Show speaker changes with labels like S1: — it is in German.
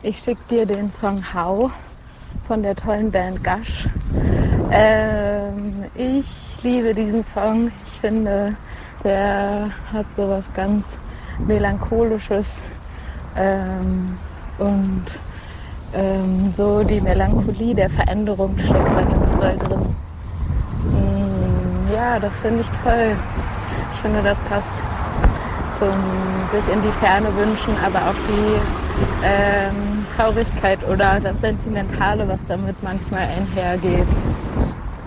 S1: Ich schicke dir den Song How von der tollen Band Gush. Ich liebe diesen Song. Ich finde, der hat so was ganz Melancholisches und so die Melancholie der Veränderung steckt da ganz doll drin. Ja, das finde ich toll. Ich finde, das passt zum sich in die Ferne wünschen, aber auch die Traurigkeit oder das Sentimentale, was damit manchmal einhergeht.